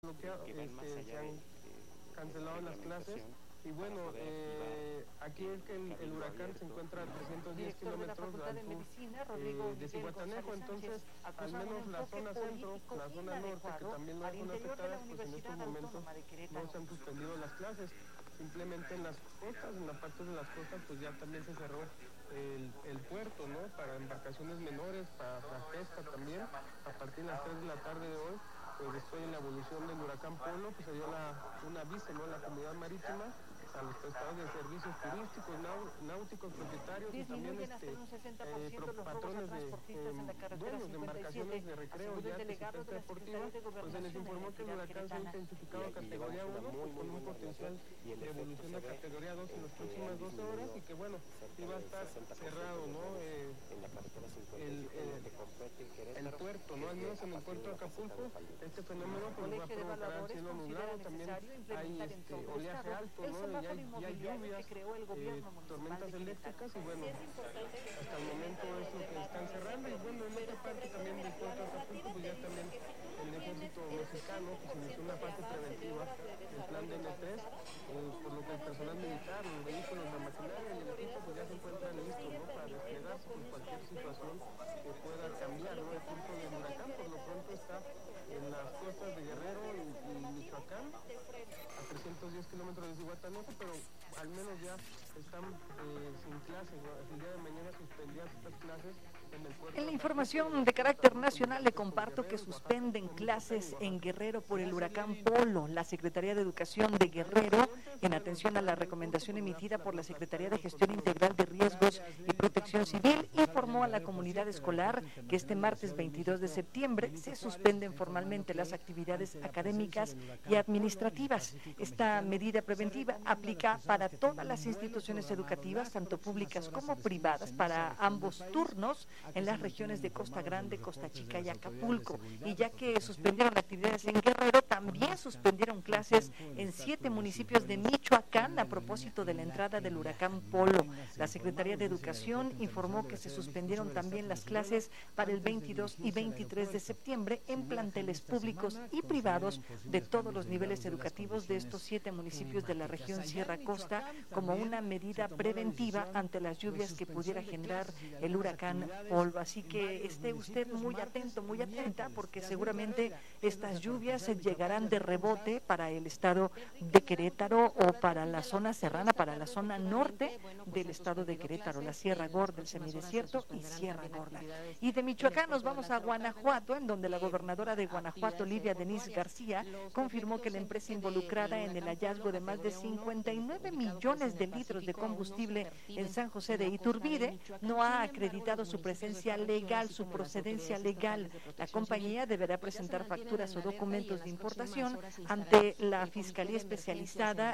bloqueado, se han cancelado las clases. Y bueno, aquí es que el huracán se encuentra a 310 kilómetros al sur de Zihuatanejo, entonces al menos la zona centro, la zona norte, que también no es zona afectada, pues en estos momentos no se han suspendido las clases. Simplemente en las costas, en la parte de las costas, pues ya también se cerró el puerto, ¿no? Para embarcaciones menores, para la pesca también, a partir de las 3 de la tarde de hoy. Pues después de la evolución del huracán Polo, pues se dio un aviso, ¿no?, a la comunidad marítima, a los prestadores de servicios turísticos, náuticos, propietarios y también patrones dueños de embarcaciones de recreo, yates y pesca deportiva, pues se les informó que el huracán se ha intensificado a categoría 1, pues con un potencial de evolución a categoría 2 en las próximas 12 horas y que bueno, iba a estar cerrado, ¿no?, el puerto, ¿no?, al menos en el puerto de Acapulco. Este fenómeno pues va a provocar cielo nublado, también hay oleaje alto, ¿no?, y hay lluvias, tormentas eléctricas y bueno, hasta el momento es lo que están cerrando. Y bueno, en otra parte también del puerto de Acapulco, pues ya también el ejército mexicano pues inició una fase preventiva del plan de N3, por lo que el personal militar, los vehículos, la maquinaria y el equipo pues ya se encuentran listos, ¿no?, para desplegarse con cualquier situación que pueda cambiar, ¿no?, el curso del huracán. Por lo pronto está en las costas de Guerrero y Michoacán, a 310 kilómetros de Zihuatanejo, pero al menos ya están sin clases, ¿no? El día de mañana suspendían estas clases en el puerto. En la información de carácter nacional le comparto que suspenden clases en Guerrero por el huracán Polo. La Secretaría de Educación de Guerrero, en atención a la recomendación emitida por la Secretaría de Gestión Integral de Riesgos y Protección Civil, informó a la comunidad escolar que este martes 22 de septiembre se suspenden formalmente las actividades académicas y administrativas. Esta medida preventiva aplica para todas las instituciones educativas, tanto públicas como privadas, para ambos turnos en las regiones de Costa Grande, Costa Chica y Acapulco. Y ya que suspendieron actividades en Guerrero, también suspendieron clases en 7 municipios de Michoacán a propósito de la entrada del huracán Polo. La Secretaría de Educación informó que se suspendieron también las clases para el 22 y 23 de septiembre en planteles públicos y privados de todos los niveles educativos de estos 7 municipios de la región Sierra Costa, como una medida preventiva ante las lluvias que pudiera generar el huracán Polo. Así que esté usted muy atento, muy atenta, porque seguramente estas lluvias llegarán de rebote para el estado de Querétaro o para la zona serrana, para la zona norte del estado de Querétaro, la Sierra Gorda, el semidesierto y Sierra Gorda. Y de Michoacán nos vamos a Guanajuato, en donde la gobernadora de Guanajuato, Lidia Denise García, confirmó que la empresa involucrada en el hallazgo de más de 59 millones de litros de combustible en San José de Iturbide no ha acreditado su presencia legal, su procedencia legal. La compañía deberá presentar facturas o documentos de importación ante la Fiscalía Especializada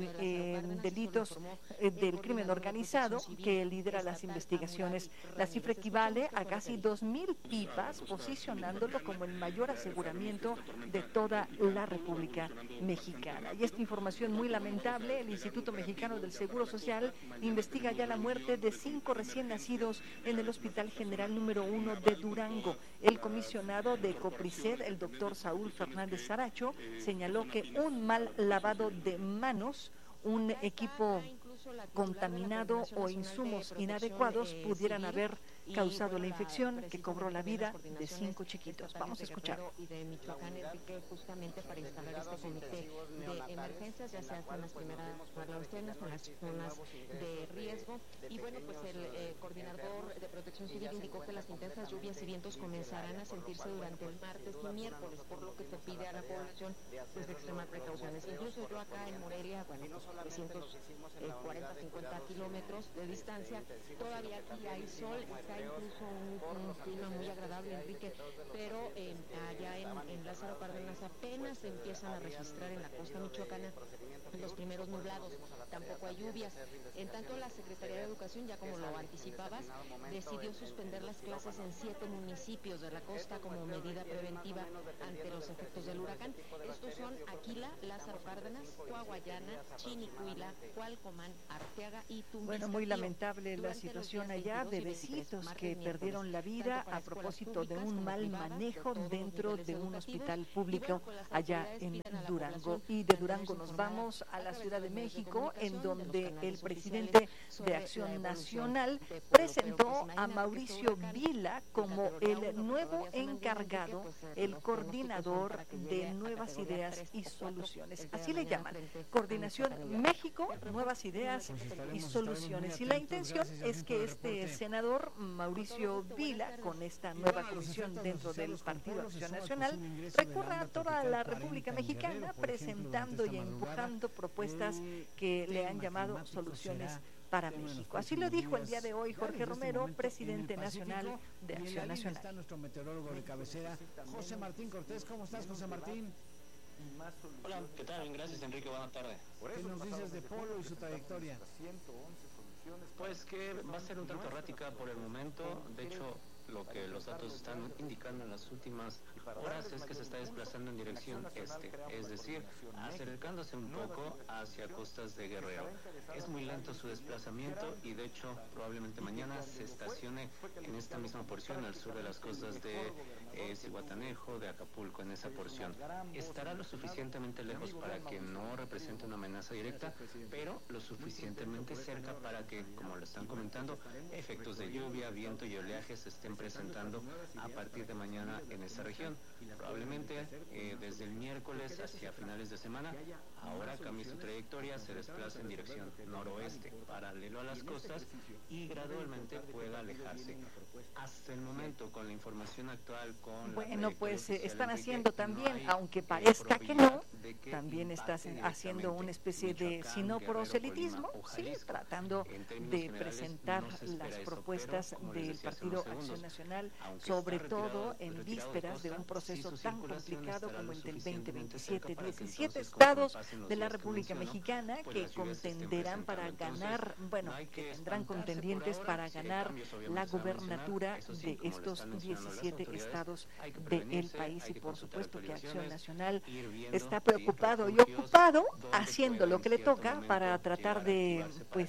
en Delitos del Crimen Organizado, que lidera las investigaciones. La cifra equivale a casi 2,000 pipas, posicionándolo como el mayor aseguramiento de toda la República Mexicana. Y esta información muy lamentable: el Instituto Mexicano del Seguro Social investiga ya la muerte de 5 recién nacidos en el Hospital General número 1 de Durango. El comisionado de COPRISED, el doctor Saúl Fernández Saracho, señaló que un mal lavado de manos, un equipo contaminado o insumos inadecuados pudieran haber causado la infección que cobró la vida de 5 chiquitos. Vamos a escuchar. Y de Michoacán, Enrique, justamente para instalar este comité de emergencias, ya se hacen las primeras evaluaciones con las zonas de riesgo. Y bueno, pues el coordinador de Protección Civil indicó que las intensas lluvias y vientos comenzarán a sentirse durante el martes y miércoles, por lo que se pide a la población pues de extremar precauciones. Incluso yo acá en Morelia, bueno, pues 340, 50 kilómetros de distancia, todavía aquí hay sol, está incluso un clima muy agradable, Enrique, pero allá en Lázaro Cárdenas apenas se empiezan a registrar en la costa michoacana los primeros nublados, tampoco hay lluvias. En tanto, la Secretaría de Educación, ya como lo anticipabas, decidió suspender las clases en 7 municipios de la costa como medida preventiva ante los efectos del huracán. Estos son Tequila, Lázaro Cárdenas, Coahuayana, Chinicuila, Cualcomán, Arteaga y Tumbes. Bueno, muy lamentable la situación allá de bebecitos que perdieron la vida a propósito de un mal manejo dentro de un hospital público allá en Durango. Y de Durango nos vamos a la Ciudad de México, en donde el presidente de Acción Nacional presentó a Mauricio Vila como el nuevo encargado, el coordinador de Nuevas Ideas y Soluciones. Así le llaman, Coordinación México, Nuevas Ideas y Soluciones. Y la intención es que este senador, Mauricio Vila, con esta nueva comisión dentro del Partido Acción Nacional, recurra a toda la República Mexicana presentando y empujando propuestas que le han llamado soluciones para México. Así lo dijo el día de hoy Jorge Romero, presidente nacional de Acción Nacional. Está nuestro meteorólogo de cabecera, José Martín Cortés. ¿Cómo estás, José Martín? Hola, ¿qué tal? Gracias, Enrique. Buenas tardes. ¿Qué nos dices de Polo y su trayectoria? Pues que va a ser un tanto errática por el momento. De hecho, lo que los datos están indicando en las últimas horas es que se está desplazando en dirección este, es decir, acercándose un poco hacia costas de Guerrero. Es muy lento su desplazamiento y de hecho probablemente mañana se estacione en esta misma porción al sur de las costas de Zihuatanejo, de Acapulco, en esa porción. Estará lo suficientemente lejos para que no represente una amenaza directa, pero lo suficientemente cerca para que, como lo están comentando, efectos de lluvia, viento y oleaje se estén presentando a partir de mañana en esa región. Probablemente desde el miércoles hacia finales de semana, ahora cambie su trayectoria, se desplaza en dirección noroeste, paralelo a las costas, y gradualmente pueda alejarse. Hasta el momento, con la información actual, con bueno, pues están haciendo también, aunque parezca que no, también están haciendo una especie de, si no proselitismo, sí, tratando de presentar las propuestas del Partido Acción Nacional, sobre todo en vísperas de un proceso tan complicado como el del 2027. 17 estados de la República Mexicana que contenderán para ganar, bueno, que tendrán contendientes para ganar la gubernatura de estos 17 estados del país, y por supuesto que Acción Nacional está preocupado y ocupado haciendo lo que le toca para tratar de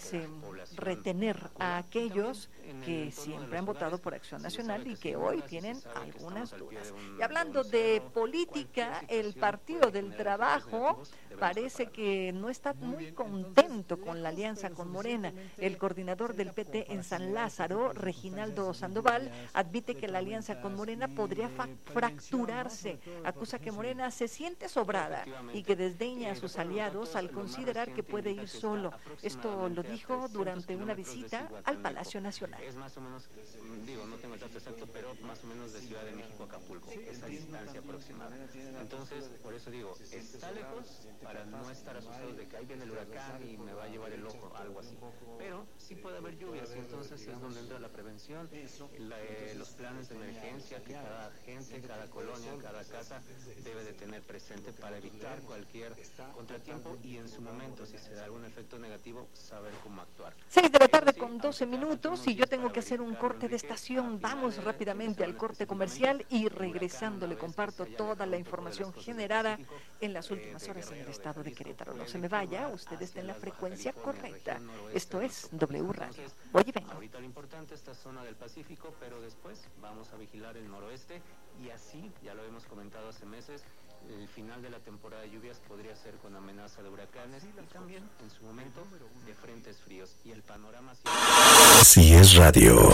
retener a aquellos que siempre han votado por Acción Nacional y que hoy tienen algunas dudas. Y hablando de política, el Partido del Trabajo parece que no está muy contento con la alianza con Morena. El coordinador del PT en San Lázaro, Reginaldo Sandoval, admite que la alianza con Morena podría fracturarse. Acusa que Morena se siente sobrada y que desdeña a sus aliados al considerar que puede ir solo. Esto lo dijo durante una visita al Palacio Nacional. Es más o menos, no tengo el dato exacto, pero más o menos de Ciudad de México a Acapulco, esa distancia aproximada. Entonces, por eso digo, está lejos para no estar asustados de que ahí viene el huracán y me va a llevar el ojo, algo así. Pero sí puede haber lluvias y entonces es donde entra la prevención, los planes de emergencia que cada gente, cada colonia, cada casa debe de tener presente para evitar cualquier contratiempo y en su momento, si se da algún efecto negativo, saber cómo actuar. 6 de la tarde con 12 minutos y yo tengo que hacer un corte de estación. Vamos rápidamente al corte comercial y regresando le comparto toda la información generada en las últimas horas en el estado de Querétaro. No se me vaya, usted está en la frecuencia correcta. Esto es W Radio. Voy y vengo. Ahorita lo importante es esta zona del Pacífico, pero después vamos a vigilar el noroeste y así, ya lo hemos comentado hace meses, el final de la temporada de lluvias podría ser con amenaza de huracanes y también en su momento de frentes fríos y el panorama si es radio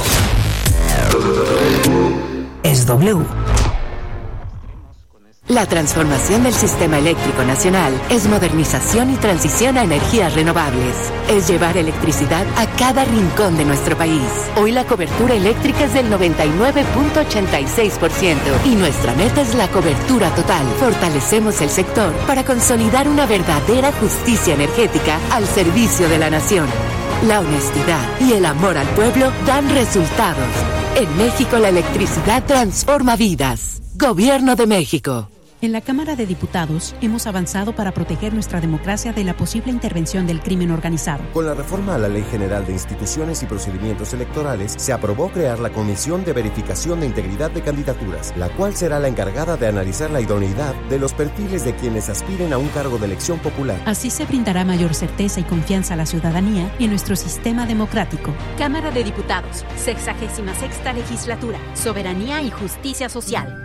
es W. La transformación del sistema eléctrico nacional es modernización y transición a energías renovables. Es llevar electricidad a cada rincón de nuestro país. Hoy la cobertura eléctrica es del 99.86% y nuestra meta es la cobertura total. Fortalecemos el sector para consolidar una verdadera justicia energética al servicio de la nación. La honestidad y el amor al pueblo dan resultados. En México la electricidad transforma vidas. Gobierno de México. En la Cámara de Diputados hemos avanzado para proteger nuestra democracia de la posible intervención del crimen organizado. Con la reforma a la Ley General de Instituciones y Procedimientos Electorales, se aprobó crear la Comisión de Verificación de Integridad de Candidaturas, la cual será la encargada de analizar la idoneidad de los perfiles de quienes aspiren a un cargo de elección popular. Así se brindará mayor certeza y confianza a la ciudadanía en nuestro sistema democrático. Cámara de Diputados, 66ª Legislatura, Soberanía y Justicia Social.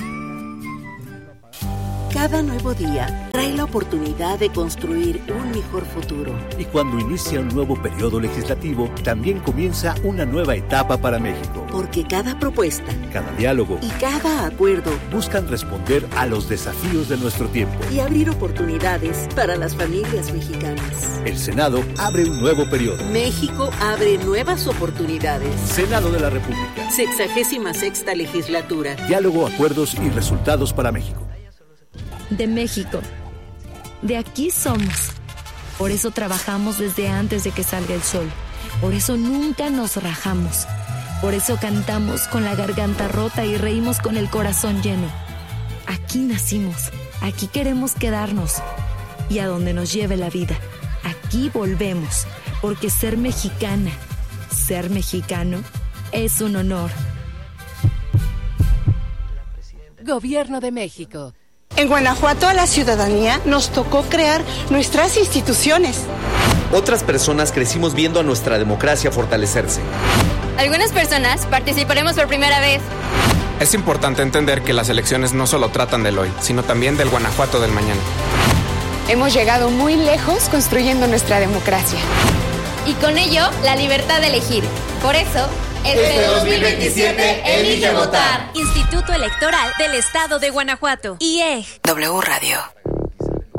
Cada nuevo día trae la oportunidad de construir un mejor futuro. Y cuando inicia un nuevo periodo legislativo, también comienza una nueva etapa para México. Porque cada propuesta, cada diálogo y cada acuerdo buscan responder a los desafíos de nuestro tiempo y abrir oportunidades para las familias mexicanas. El Senado abre un nuevo periodo. México abre nuevas oportunidades. Senado de la República. 66ª Legislatura. Diálogo, acuerdos y resultados para México. De México. De aquí somos. Por eso trabajamos desde antes de que salga el sol. Por eso nunca nos rajamos. Por eso cantamos con la garganta rota y reímos con el corazón lleno. Aquí nacimos. Aquí queremos quedarnos. Y a donde nos lleve la vida. Aquí volvemos. Porque ser mexicana, ser mexicano, es un honor. Gobierno de México. En Guanajuato a la ciudadanía nos tocó crear nuestras instituciones. Otras personas crecimos viendo a nuestra democracia fortalecerse. Algunas personas participaremos por primera vez. Es importante entender que las elecciones no solo tratan del hoy, sino también del Guanajuato del mañana. Hemos llegado muy lejos construyendo nuestra democracia. Y con ello, la libertad de elegir. Por eso, este 2027 elige votar. Instituto Electoral del Estado de Guanajuato. IEG. W Radio.